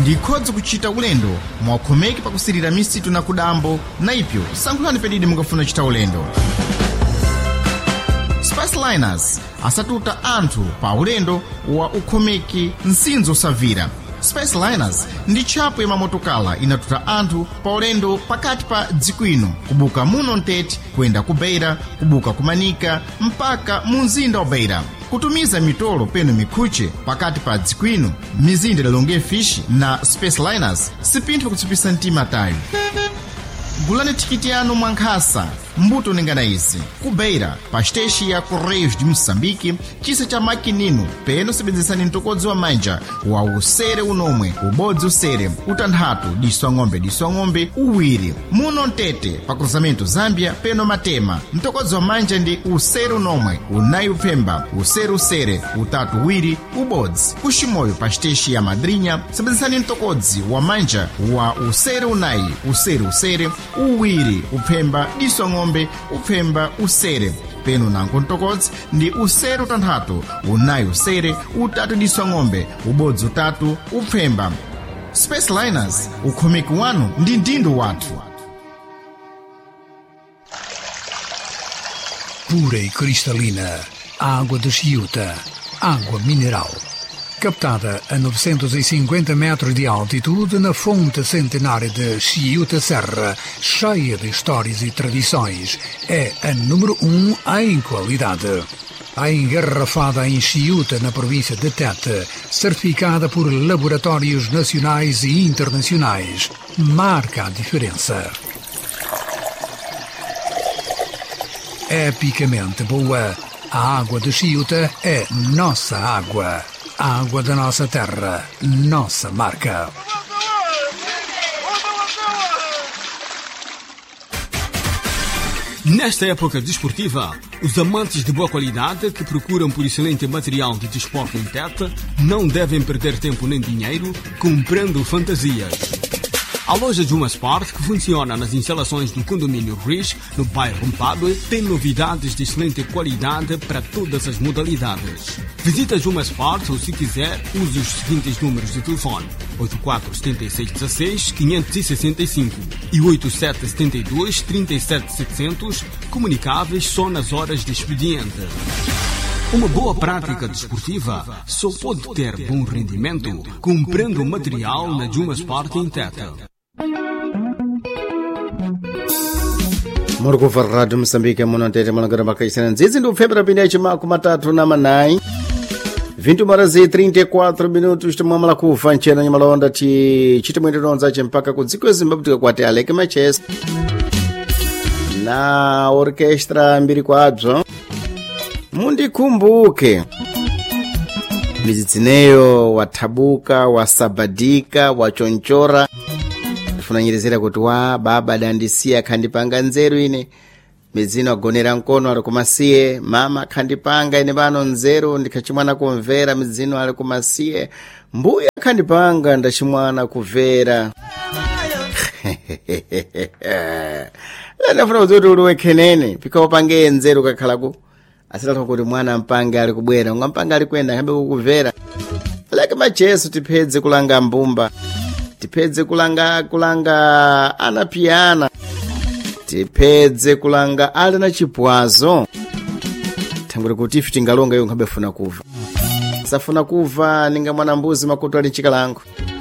ndikhodza kuchita ulendo mwakhomeki pakusirira misitu na kudambo na ipyo sankhulani pedidi mungafuna kuchita ulendo. Spaceliners asatuta anthu pa ulendo wa ukhomeki nsinzo osavira. Spaceliners ndi tchapo ya mamotokala inatuta anthu pa ulendo pakati pa dziko ino kubuka muno Ntete kuyenda ku Beira, kubuka kumanika mpaka mu mzinda wa Beira, kutumiza mitolo peno mikhuche pakati pa dziko ino mizinda ya Longefish na Spaceliners sipintho kutsipisa mtima tayo. Gulani tikiti yanu mwankhasa mbuto ningana izi ku Beira pa station ya Correios de Moçambique chisa cha makinino peno sebenzesani mtokodzi wa manja wa usere unomwe ubodzi usere utanthatu diswa ng'ombe uwiri muno Ntete pa cruzamento Zambia peno Matema mtokodzi wa manja ndi usere unomwe unayi upemba usere utatu uwiri ubodzi kushimoyo pa station ya Madrinha sebenzesani mtokodzi wa manja wa usere unayi usere uwiri upemba diswa ng'ombe upemba usere peno nanko mtokodzi ndi usere utanthatu unayi usere utatu diswa ng'ombe ubodzi utatu upemba. Spaceliners ukhomeki wanu ndi ndindo wathu. Pura e cristalina, água de Chiuta, água mineral. Captada a 950 metros de altitude na fonte centenária de Chiuta Serra, cheia de histórias e tradições, é a número 1 em qualidade. A engarrafada em Chiuta, na província de Tete, certificada por laboratórios nacionais e internacionais, marca a diferença. Epicamente boa, a água de Chiuta é nossa água. A água da nossa terra, nossa marca. Nesta época desportiva, os amantes de boa qualidade que procuram por excelente material de desporto em Tete não devem perder tempo nem dinheiro comprando fantasias. A loja Juma Sport, que funciona nas instalações do condomínio Riz, no bairro Mpadue, tem novidades de excelente qualidade para todas as modalidades. Visita Juma Sport ou, se quiser, use os seguintes números de telefone: 847616-565 e 8772-37700, comunicáveis só nas horas de expediente. Uma boa prática desportiva só pode ter bom rendimento comprando material na Juma Sport em Tete. Muri kuva Radio Moçambique muno Ntete manogera makaisana nzizi ndi ufembera pindachi maku matatu na manayi 20:34 minutos timwamala kufa nchena nyamalonda chite mwenderonza mpaka ku dziko Zimbabwe kwati Aleke Machesa na orchestra mbiri kwabzo. Mundikumbuke mizidzineyo wathabuka wasabadika wachonchora funanyirezera kuti wa baba dandisiya khandipanga nzeru ine mizino agonera mkono ali kumasiye mama khandipanga ine bano nzeru ndikachimwana kumvera mizino ali kumasiye mbuya khandipanga ndachimwana kuvera. Ndafuna kuti uliwe kenene pika upange nzeru kakhalako asitatu kuti mwana mpange ali kubwera unga mpange ali kwenda hambe kukuvera. Aleke Machesa tipedze kulanga mbumba, tipedze kulanga anapiana, tipedze kulanga ali na chipwazo. Tangule kuti ife tingalonga yo ngambe funa kuva. Safuna kuva ninga mwana mbuzi makutu ali chikalango.